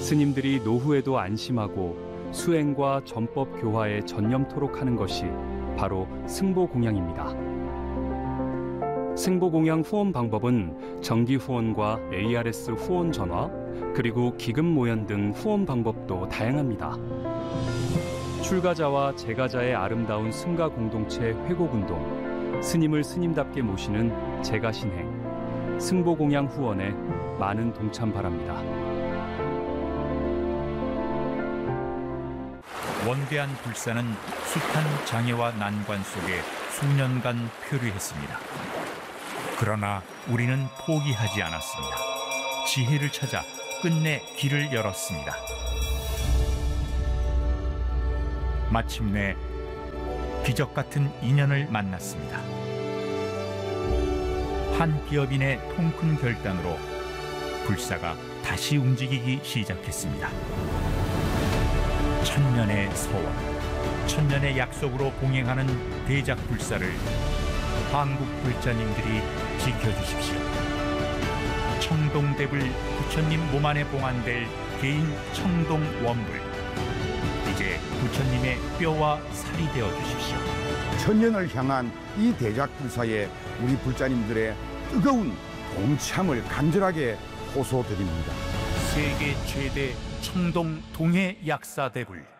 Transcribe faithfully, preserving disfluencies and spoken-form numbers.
스님들이 노후에도 안심하고 수행과 전법 교화에 전념토록 하는 것이 바로 승보공양입니다. 승보공양 후원 방법은 정기 후원과 에이아르에스 후원 전화, 그리고 기금 모연 등 후원 방법도 다양합니다. 출가자와 재가자의 아름다운 승가 공동체 회곡운동, 스님을 스님답게 모시는 재가신행, 승보공양 후원에 많은 동참 바랍니다. 원대한 불사는 숱한 장애와 난관 속에 수년간 표류했습니다. 그러나 우리는 포기하지 않았습니다. 지혜를 찾아 끝내 길을 열었습니다. 마침내 기적 같은 인연을 만났습니다. 한 기업인의 통큰 결단으로 불사가 다시 움직이기 시작했습니다. 천년의 서원, 천년의 약속으로 봉행하는 대작 불사를 한국 불자님들이 지켜주십시오. 청동대불 부처님 몸 안에 봉안될 개인 청동 원불, 이제 부처님의 뼈와 살이 되어 주십시오. 천년을 향한 이 대작 불사에 우리 불자님들의 뜨거운 동참을 간절하게 호소드립니다. 세계 최대 청동 동해 약사대불,